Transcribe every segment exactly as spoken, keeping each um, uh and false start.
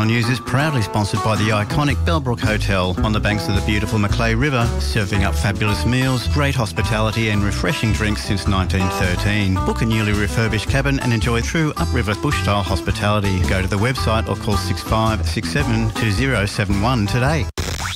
National News is proudly sponsored by the iconic Bellbrook Hotel on the banks of the beautiful Macleay River, serving up fabulous meals, great hospitality and refreshing drinks since nineteen thirteen. Book a newly refurbished cabin and enjoy true upriver bush-style hospitality. Go to the website or call six five six seven two zero seven one today.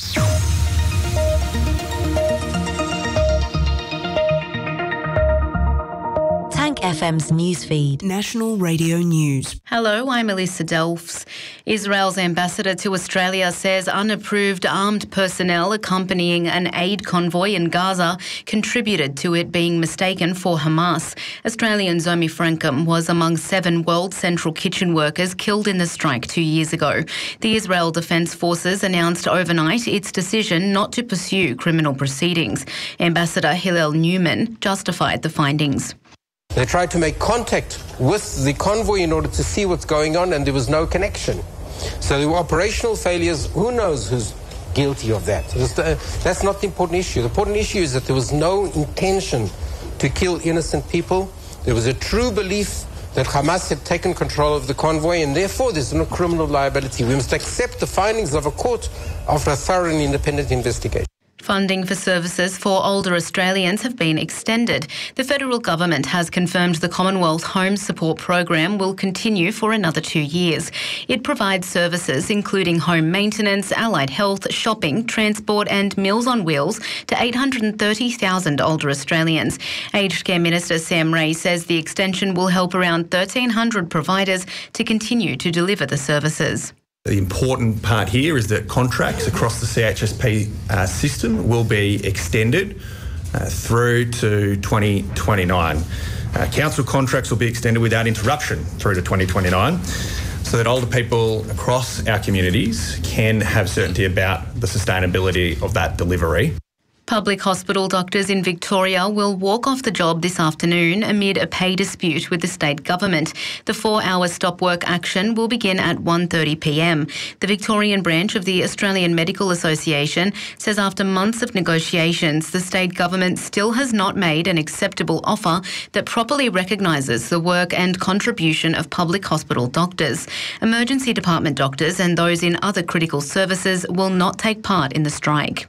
F M's newsfeed. National Radio News. Hello, I'm Elisa Delfs. Israel's ambassador to Australia says unapproved armed personnel accompanying an aid convoy in Gaza contributed to it being mistaken for Hamas. Australian Zomi Frankham was among seven World Central Kitchen workers killed in the strike two years ago. The Israel Defence Forces announced overnight its decision not to pursue criminal proceedings. Ambassador Hillel Newman justified the findings. They tried to make contact with the convoy in order to see what's going on, and there was no connection. So there were operational failures. Who knows who's guilty of that? That's not the important issue. The important issue is that there was no intention to kill innocent people. There was a true belief that Hamas had taken control of the convoy, and therefore there's no criminal liability. We must accept the findings of a court after a thorough and independent investigation. Funding for services for older Australians have been extended. The federal government has confirmed the Commonwealth Home Support Program will continue for another two years. It provides services including home maintenance, allied health, shopping, transport and Meals on Wheels to eight hundred thirty thousand older Australians. Aged Care Minister Sam Ray says the extension will help around thirteen hundred providers to continue to deliver the services. The important part here is that contracts across the C H S P uh, system will be extended uh, through to twenty twenty-nine. Uh, council contracts will be extended without interruption through to twenty twenty-nine, so that older people across our communities can have certainty about the sustainability of that delivery. Public hospital doctors in Victoria will walk off the job this afternoon amid a pay dispute with the state government. The four-hour stop work action will begin at one thirty p m. The Victorian branch of the Australian Medical Association says after months of negotiations, the state government still has not made an acceptable offer that properly recognises the work and contribution of public hospital doctors. Emergency department doctors and those in other critical services will not take part in the strike.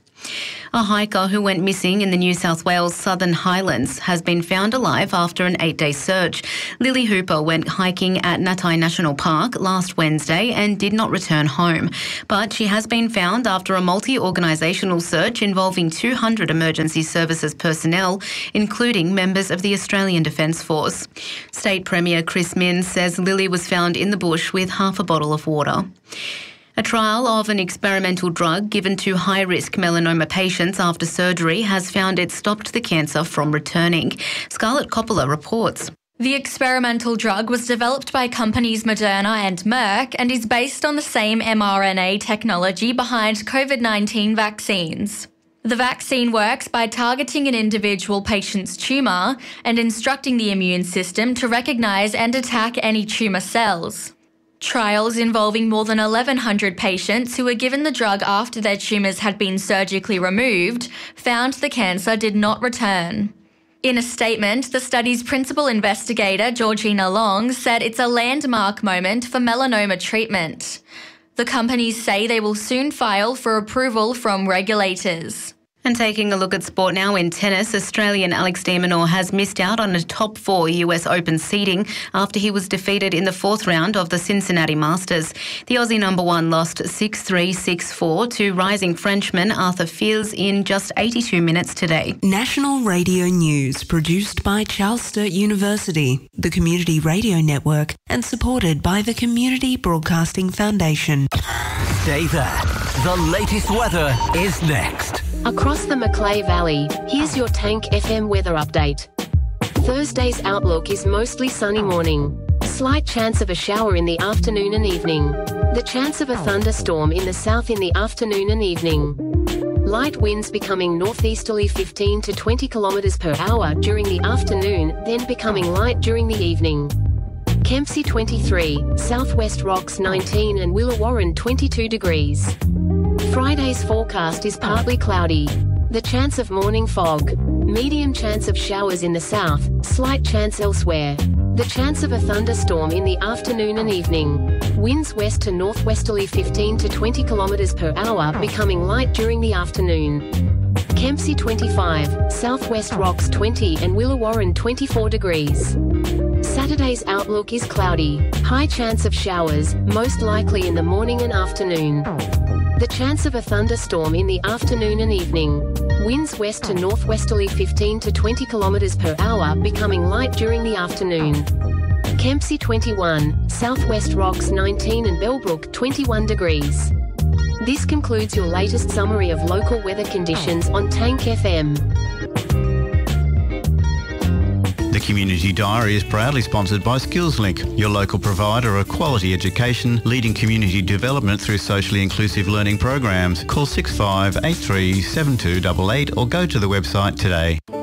A hiker who went missing in the New South Wales Southern Highlands has been found alive after an eight-day search. Lily Hooper went hiking at Natai National Park last Wednesday and did not return home. But she has been found after a multi-organisational search involving two hundred emergency services personnel, including members of the Australian Defence Force. State Premier Chris Minns says Lily was found in the bush with half a bottle of water. A trial of an experimental drug given to high-risk melanoma patients after surgery has found it stopped the cancer from returning. Scarlett Coppola reports. The experimental drug was developed by companies Moderna and Merck and is based on the same mRNA technology behind COVID nineteen vaccines. The vaccine works by targeting an individual patient's tumour and instructing the immune system to recognise and attack any tumour cells. Trials involving more than eleven hundred patients who were given the drug after their tumours had been surgically removed found the cancer did not return. In a statement, the study's principal investigator, Georgina Long, said it's a landmark moment for melanoma treatment. The companies say they will soon file for approval from regulators. And taking a look at sport now in tennis, Australian Alex de Minaur has missed out on a top four U S Open seeding after he was defeated in the fourth round of the Cincinnati Masters. The Aussie number one lost six three, six four to rising Frenchman Arthur Fils in just eighty-two minutes today. National Radio News, produced by Charles Sturt University, the Community Radio Network, and supported by the Community Broadcasting Foundation. Stay there. The latest weather is next. Across the Macleay Valley, here's your Tank F M weather update. Thursday's outlook is mostly sunny morning. Slight chance of a shower in the afternoon and evening. The chance of a thunderstorm in the south in the afternoon and evening. Light winds becoming northeasterly fifteen to twenty kilometres per hour during the afternoon, then becoming light during the evening. Kempsey twenty-three, Southwest Rocks nineteen and Willawarren twenty-two degrees. Friday's forecast is partly cloudy. The chance of morning fog. Medium chance of showers in the south, slight chance elsewhere. The chance of a thunderstorm in the afternoon and evening. Winds west to northwesterly fifteen to twenty kilometres per hour, becoming light during the afternoon. Kempsey twenty-five, Southwest Rocks twenty and Willawarren twenty-four degrees. Saturday's outlook is cloudy. High chance of showers, most likely in the morning and afternoon. The chance of a thunderstorm in the afternoon and evening. Winds west to northwesterly fifteen to twenty kilometres per hour, becoming light during the afternoon. Kempsey twenty-one, Southwest Rocks nineteen and Bellbrook twenty-one degrees. This concludes your latest summary of local weather conditions on Tank F M. The Community Diary is proudly sponsored by SkillsLink, your local provider of quality education, leading community development through socially inclusive learning programs. Call six five eight three seven two eight eight or go to the website today.